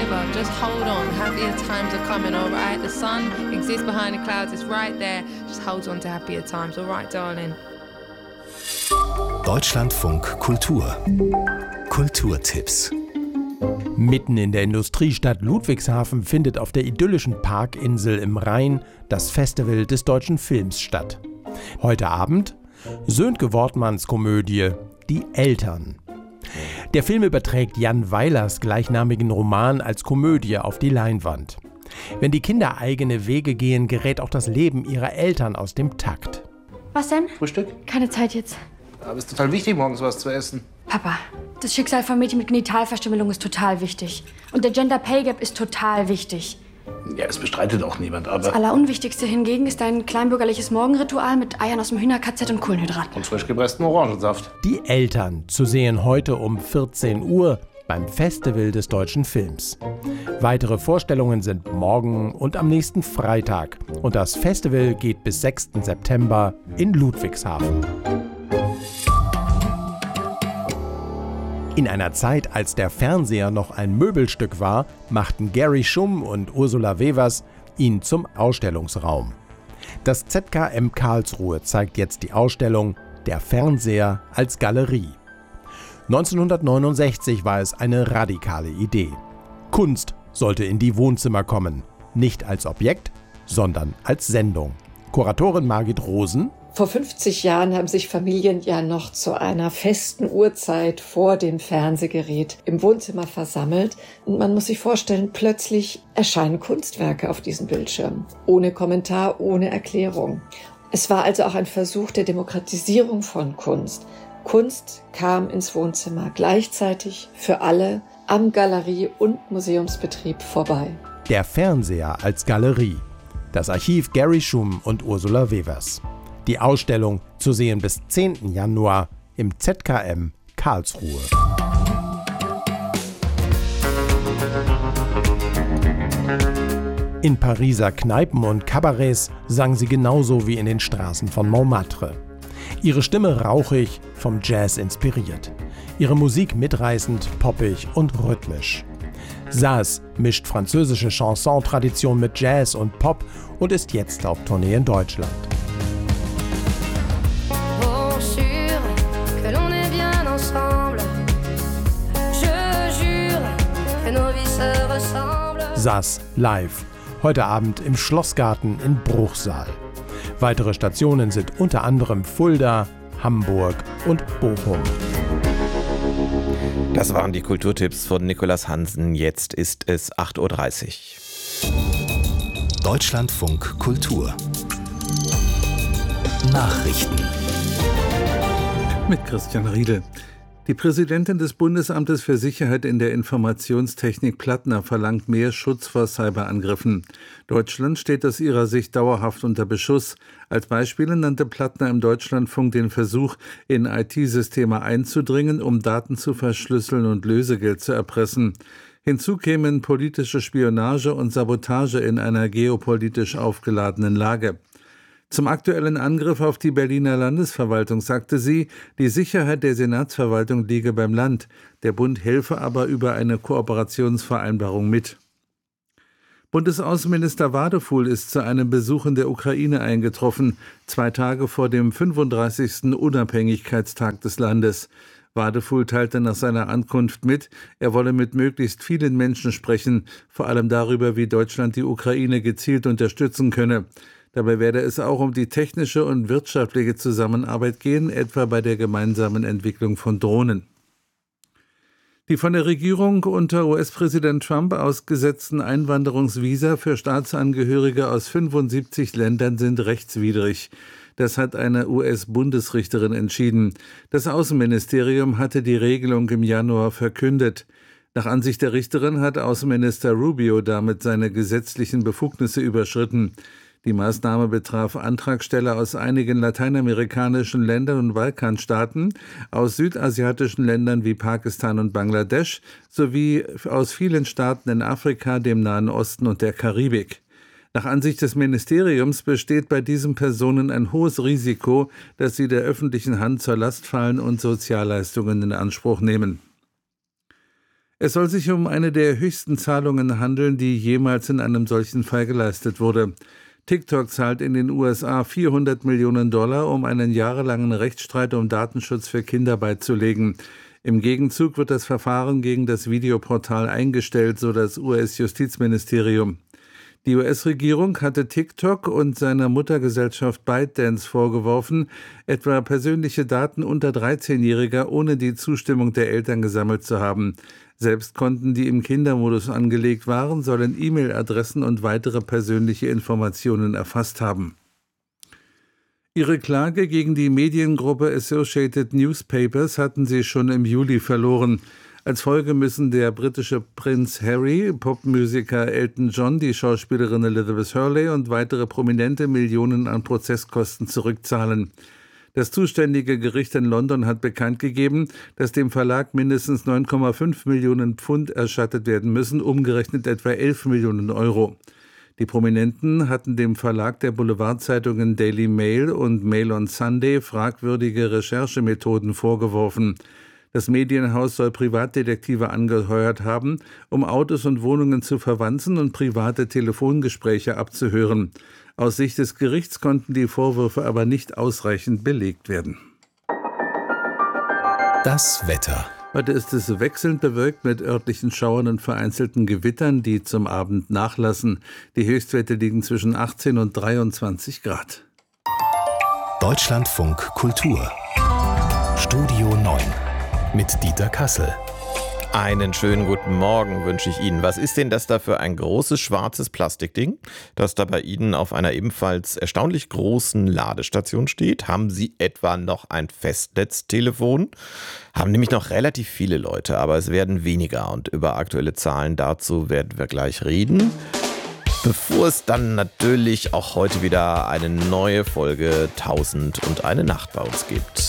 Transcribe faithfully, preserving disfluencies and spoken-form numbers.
forever. Just hold on. Happier times are coming, all right? The sun exists behind the clouds. It's right there. Just hold on to happier times, all right, darling? Deutschlandfunk Kultur. Kulturtipps. Mitten in der Industriestadt Ludwigshafen findet auf der idyllischen Parkinsel im Rhein das Festival des deutschen Films statt. Heute Abend Sönke Wortmanns Komödie Die Eltern. Der Film überträgt Jan Weilers gleichnamigen Roman als Komödie auf die Leinwand. Wenn die Kinder eigene Wege gehen, gerät auch das Leben ihrer Eltern aus dem Takt. Was denn? Frühstück? Keine Zeit jetzt. Aber es ist total wichtig, morgens was zu essen. Papa, das Schicksal von Mädchen mit Genitalverstümmelung ist total wichtig. Und der Gender Pay Gap ist total wichtig. Ja, es bestreitet auch niemand, aber... Das Allerunwichtigste hingegen ist ein kleinbürgerliches Morgenritual mit Eiern aus dem Hühner-K Z und Kohlenhydraten. Und frisch gepressten Orangensaft. Die Eltern zu sehen heute um vierzehn Uhr beim Festival des deutschen Films. Weitere Vorstellungen sind morgen und am nächsten Freitag. Und das Festival geht bis sechsten September in Ludwigshafen. In einer Zeit, als der Fernseher noch ein Möbelstück war, machten Gary Schumm und Ursula Wevers ihn zum Ausstellungsraum. Das Z K M Karlsruhe zeigt jetzt die Ausstellung Der Fernseher als Galerie. neunzehnhundertneunundsechzig war es eine radikale Idee. Kunst sollte in die Wohnzimmer kommen, nicht als Objekt, sondern als Sendung. Kuratorin Margit Rosen: Vor fünfzig Jahren haben sich Familien ja noch zu einer festen Uhrzeit vor dem Fernsehgerät im Wohnzimmer versammelt. Und man muss sich vorstellen, plötzlich erscheinen Kunstwerke auf diesen Bildschirmen. Ohne Kommentar, ohne Erklärung. Es war also auch ein Versuch der Demokratisierung von Kunst. Kunst kam ins Wohnzimmer gleichzeitig für alle am Galerie- und Museumsbetrieb vorbei. Der Fernseher als Galerie. Das Archiv Gary Schumm und Ursula Wevers. Die Ausstellung zu sehen bis zehnten Januar im Z K M Karlsruhe. In Pariser Kneipen und Kabarets sang sie genauso wie in den Straßen von Montmartre. Ihre Stimme rauchig, vom Jazz inspiriert. Ihre Musik mitreißend, poppig und rhythmisch. Saas mischt französische Chanson-Tradition mit Jazz und Pop und ist jetzt auf Tournee in Deutschland. Saas live. Heute Abend im Schlossgarten in Bruchsal. Weitere Stationen sind unter anderem Fulda, Hamburg und Bochum. Das waren die Kulturtipps von Nicolas Hansen. Jetzt ist es acht Uhr dreißig. Deutschlandfunk Kultur. Nachrichten. Mit Christian Riedel. Die Präsidentin des Bundesamtes für Sicherheit in der Informationstechnik Plattner verlangt mehr Schutz vor Cyberangriffen. Deutschland steht aus ihrer Sicht dauerhaft unter Beschuss. Als Beispiele nannte Plattner im Deutschlandfunk den Versuch, in I T-Systeme einzudringen, um Daten zu verschlüsseln und Lösegeld zu erpressen. Hinzu kämen politische Spionage und Sabotage in einer geopolitisch aufgeladenen Lage. Zum aktuellen Angriff auf die Berliner Landesverwaltung sagte sie, die Sicherheit der Senatsverwaltung liege beim Land. Der Bund helfe aber über eine Kooperationsvereinbarung mit. Bundesaußenminister Wadefuhl ist zu einem Besuch in der Ukraine eingetroffen, zwei Tage vor dem fünfunddreißigsten Unabhängigkeitstag des Landes. Wadefuhl teilte nach seiner Ankunft mit, er wolle mit möglichst vielen Menschen sprechen, vor allem darüber, wie Deutschland die Ukraine gezielt unterstützen könne. Dabei werde es auch um die technische und wirtschaftliche Zusammenarbeit gehen, etwa bei der gemeinsamen Entwicklung von Drohnen. Die von der Regierung unter U S-Präsident Trump ausgesetzten Einwanderungsvisa für Staatsangehörige aus fünfundsiebzig Ländern sind rechtswidrig. Das hat eine U S-Bundesrichterin entschieden. Das Außenministerium hatte die Regelung im Januar verkündet. Nach Ansicht der Richterin hat Außenminister Rubio damit seine gesetzlichen Befugnisse überschritten. Die Maßnahme betraf Antragsteller aus einigen lateinamerikanischen Ländern und Balkanstaaten, aus südasiatischen Ländern wie Pakistan und Bangladesch sowie aus vielen Staaten in Afrika, dem Nahen Osten und der Karibik. Nach Ansicht des Ministeriums besteht bei diesen Personen ein hohes Risiko, dass sie der öffentlichen Hand zur Last fallen und Sozialleistungen in Anspruch nehmen. Es soll sich um eine der höchsten Zahlungen handeln, die jemals in einem solchen Fall geleistet wurde. TikTok zahlt in den U S A vierhundert Millionen Dollar, um einen jahrelangen Rechtsstreit um Datenschutz für Kinder beizulegen. Im Gegenzug wird das Verfahren gegen das Videoportal eingestellt, so das U S-Justizministerium. Die U S-Regierung hatte TikTok und seiner Muttergesellschaft ByteDance vorgeworfen, etwa persönliche Daten unter dreizehnjähriger ohne die Zustimmung der Eltern gesammelt zu haben. Selbst Konten, die im Kindermodus angelegt waren, sollen E-Mail-Adressen und weitere persönliche Informationen erfasst haben. Ihre Klage gegen die Mediengruppe Associated Newspapers hatten sie schon im Juli verloren. Als Folge müssen der britische Prinz Harry, Popmusiker Elton John, die Schauspielerin Elizabeth Hurley und weitere Prominente Millionen an Prozesskosten zurückzahlen. Das zuständige Gericht in London hat bekannt gegeben, dass dem Verlag mindestens neun Komma fünf Millionen Pfund erstattet werden müssen, umgerechnet etwa elf Millionen Euro. Die Prominenten hatten dem Verlag der Boulevardzeitungen Daily Mail und Mail on Sunday fragwürdige Recherchemethoden vorgeworfen. Das Medienhaus soll Privatdetektive angeheuert haben, um Autos und Wohnungen zu verwanzen und private Telefongespräche abzuhören. Aus Sicht des Gerichts konnten die Vorwürfe aber nicht ausreichend belegt werden. Das Wetter. Heute ist es wechselnd bewölkt mit örtlichen Schauern und vereinzelten Gewittern, die zum Abend nachlassen. Die Höchstwerte liegen zwischen achtzehn und dreiundzwanzig Grad. Deutschlandfunk Kultur. Studio neun mit Dieter Kassel. Einen schönen guten Morgen wünsche ich Ihnen. Was ist denn das da für ein großes schwarzes Plastikding, das da bei Ihnen auf einer ebenfalls erstaunlich großen Ladestation steht? Haben Sie etwa noch ein Festnetztelefon? Haben nämlich noch relativ viele Leute, aber es werden weniger und über aktuelle Zahlen dazu werden wir gleich reden. Bevor es dann natürlich auch heute wieder eine neue Folge Tausend und eine Nacht bei uns gibt.